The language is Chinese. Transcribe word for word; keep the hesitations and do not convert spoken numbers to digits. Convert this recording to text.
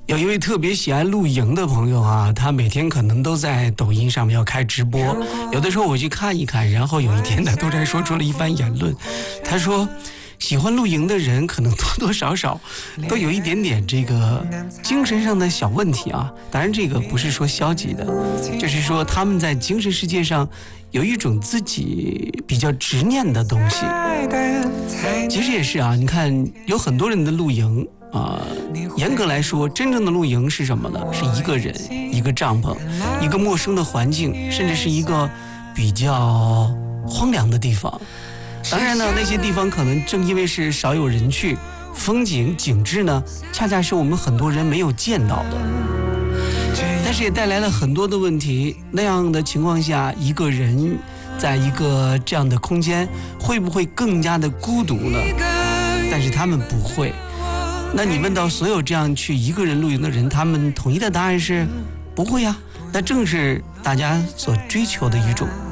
有一位特别喜爱露营的朋友啊，他每天可能都在抖音上面要开直播，有的时候我去看一看，然后有一天他突然说出了一番言论，他说喜欢露营的人可能多多少少都有一点点这个精神上的小问题啊，当然这个不是说消极的，就是说他们在精神世界上有一种自己比较执念的东西。其实也是啊，你看有很多人的露营啊、呃，严格来说真正的露营是什么呢？是一个人一个帐篷一个陌生的环境，甚至是一个比较荒凉的地方。当然呢，那些地方可能正因为是少有人去，风景景致呢恰恰是我们很多人没有见到的，但是也带来了很多的问题。那样的情况下，一个人在一个这样的空间会不会更加的孤独呢？但是他们不会。那你问到所有这样去一个人露营的人，他们统一的答案是不会啊。那正是大家所追求的一种